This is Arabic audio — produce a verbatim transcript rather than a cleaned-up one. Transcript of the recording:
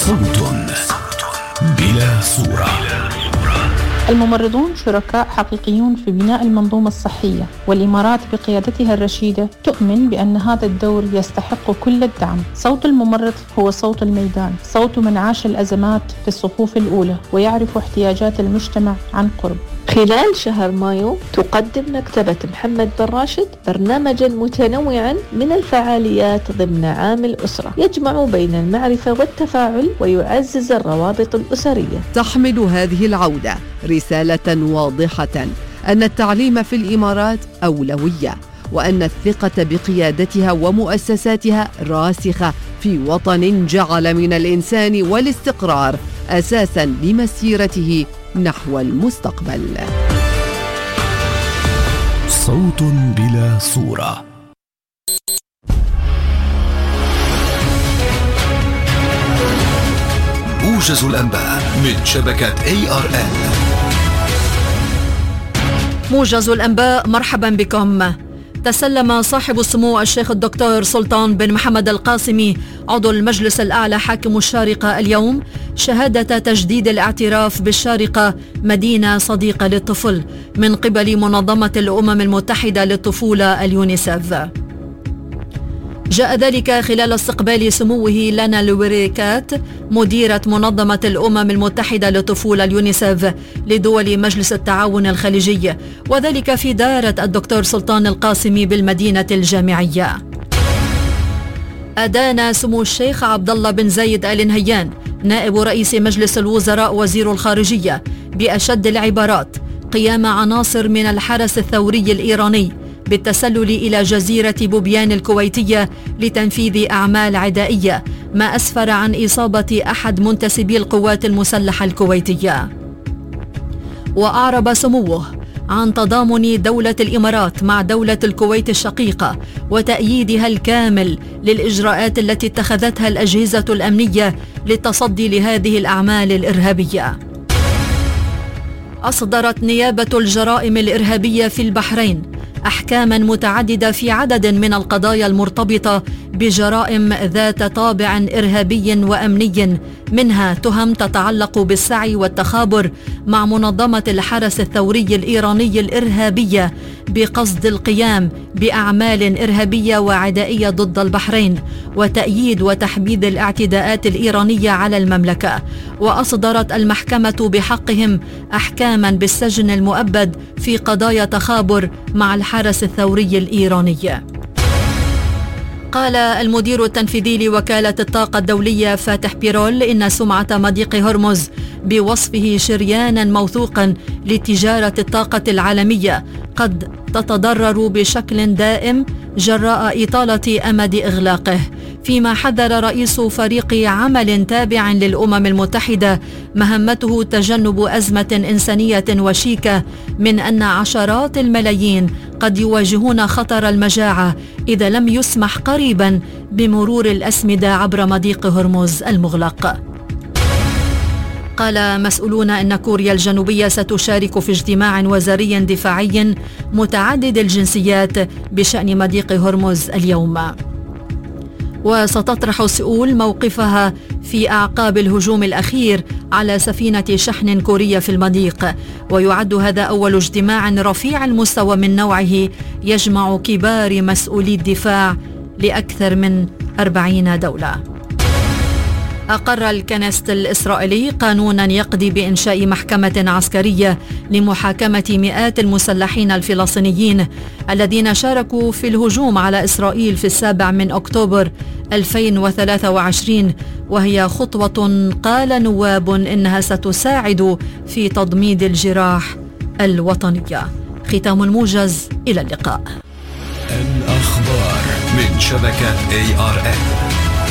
صوت بلا صورة. الممرضون شركاء حقيقيون في بناء المنظومة الصحية، والإمارات بقيادتها الرشيدة تؤمن بأن هذا الدور يستحق كل الدعم. صوت الممرض هو صوت الميدان، صوت من عاش الأزمات في الصفوف الأولى ويعرف احتياجات المجتمع عن قرب. خلال شهر مايو تقدم مكتبة محمد بن راشد برنامجا متنوعا من الفعاليات ضمن عام الأسرة، يجمع بين المعرفة والتفاعل ويعزز الروابط الأسرية. تحمل هذه العودة رسالة واضحة أن التعليم في الإمارات أولوية، وأن الثقة بقيادتها ومؤسساتها راسخة في وطن جعل من الإنسان والاستقرار أساساً لمسيرته نحو المستقبل. صوت بلا صورة. موجز الأنباء من شبكة إيه آر إل. موجز الأنباء، مرحبا بكم. تسلم صاحب السمو الشيخ الدكتور سلطان بن محمد القاسمي عضو المجلس الأعلى حاكم الشارقة اليوم شهادة تجديد الاعتراف بالشارقة مدينة صديقة للطفل من قبل منظمة الأمم المتحدة للطفولة اليونيسيف. جاء ذلك خلال استقبال سموه لنا لوريكات مديرة منظمة الأمم المتحدة للطفولة اليونيسيف لدول مجلس التعاون الخليجي، وذلك في دارة الدكتور سلطان القاسمي بالمدينة الجامعية. أدان سمو الشيخ عبد الله بن زايد آل نهيان نائب رئيس مجلس الوزراء وزير الخارجية بأشد العبارات قيام عناصر من الحرس الثوري الإيراني بالتسلل إلى جزيرة بوبيان الكويتية لتنفيذ أعمال عدائية، ما أسفر عن إصابة أحد منتسبي القوات المسلحة الكويتية. وأعرب سموه عن تضامن دولة الإمارات مع دولة الكويت الشقيقة وتأييدها الكامل للإجراءات التي اتخذتها الأجهزة الأمنية للتصدي لهذه الأعمال الإرهابية. أصدرت نيابة الجرائم الإرهابية في البحرين أحكاما متعددة في عدد من القضايا المرتبطة بجرائم ذات طابع إرهابي وأمني، منها تهم تتعلق بالسعي والتخابر مع منظمة الحرس الثوري الإيراني الإرهابية بقصد القيام بأعمال إرهابية وعدائية ضد البحرين وتأييد وتحبيذ الاعتداءات الإيرانية على المملكة. وأصدرت المحكمة بحقهم أحكاما بالسجن المؤبد في قضايا تخابر مع الحرس الثوري الإيراني. قال المدير التنفيذي لوكالة الطاقة الدولية فاتح بيرول إن سمعة مضيق هرمز بوصفه شريانا موثوقا لتجارة الطاقة العالمية قد تتضرر بشكل دائم جراء إطالة أمد إغلاقه، فيما حذر رئيس فريق عمل تابع للأمم المتحدة مهمته تجنب أزمة إنسانية وشيكة من أن عشرات الملايين قد يواجهون خطر المجاعة إذا لم يسمح قريبا بمرور الأسمدة عبر مضيق هرمز المغلق. قال مسؤولون إن كوريا الجنوبية ستشارك في اجتماع وزاري دفاعي متعدد الجنسيات بشأن مضيق هرمز اليوم. وستطرح سؤول موقفها في أعقاب الهجوم الأخير على سفينة شحن كورية في المضيق، ويعد هذا أول اجتماع رفيع المستوى من نوعه يجمع كبار مسؤولي الدفاع لأكثر من أربعين دولة. أقر الكنيست الإسرائيلي قانونا يقضي بإنشاء محكمة عسكرية لمحاكمة مئات المسلحين الفلسطينيين الذين شاركوا في الهجوم على إسرائيل في السابع من أكتوبر ألفين وثلاثة وعشرين، وهي خطوة قال نواب إنها ستساعد في تضميد الجراح الوطنية. ختام الموجز، إلى اللقاء. الأخبار من شبكة إيه آر إل.